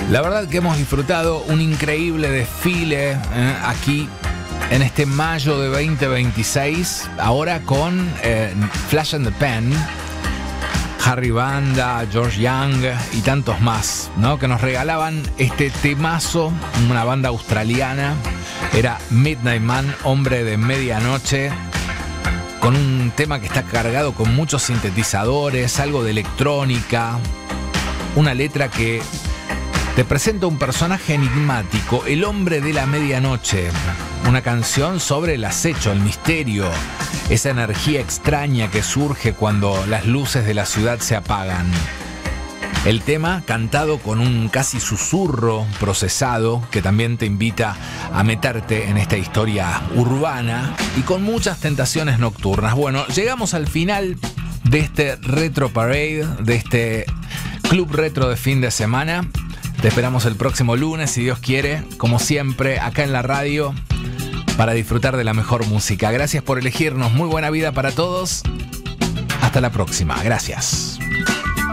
La verdad que hemos disfrutado un increíble desfile aquí en este mayo de 2026, ahora con Flash and the Pen, Harry Banda, George Young y tantos más, ¿no? Que nos regalaban este temazo, una banda australiana, era Midnight Man, Hombre de Medianoche, con un tema que está cargado con muchos sintetizadores, algo de electrónica, una letra que te presenta un personaje enigmático, el hombre de la medianoche, una canción sobre el acecho, el misterio, esa energía extraña que surge cuando las luces de la ciudad se apagan. El tema cantado con un casi susurro procesado que también te invita a meterte en esta historia urbana y con muchas tentaciones nocturnas. Bueno, llegamos al final de este Retro Parade, de este Club Retro de fin de semana. Te esperamos el próximo lunes, si Dios quiere, como siempre, acá en la radio, para disfrutar de la mejor música. Gracias por elegirnos. Muy buena vida para todos. Hasta la próxima. Gracias.